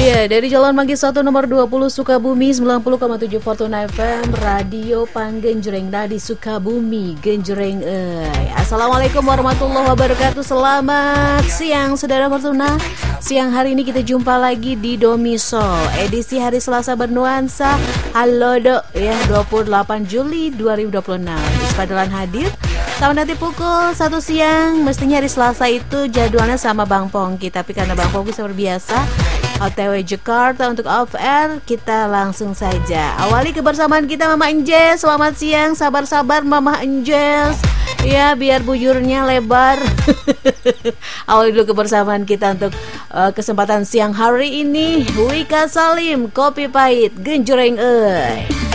Iya, dari Jalan Manggis 1 nomor 20 Sukabumi, 90,7 Fortuna FM, Radio Panggenjreng Nadi Sukabumi, Genjreng. Assalamualaikum warahmatullahi wabarakatuh. Selamat siang Saudara Fortuna. Siang hari ini kita jumpa lagi di Domisol, edisi hari Selasa bernuansa. Halo Dok, ya 28 Juli 2026. Ispadelan hadir sampai nanti pukul 1 siang. Mestinya hari Selasa itu jadwalnya sama Bang Pongki, tapi karena Bang Pongki seperti biasa OTW Jakarta untuk off air, kita langsung saja awali kebersamaan kita Mama Anjel. Selamat siang, sabar-sabar Mama Anjel. Ya, biar bujurnya lebar. Awali dulu kebersamaan kita untuk kesempatan siang hari ini. Wika Salim, Kopi Pahit, Genjreng.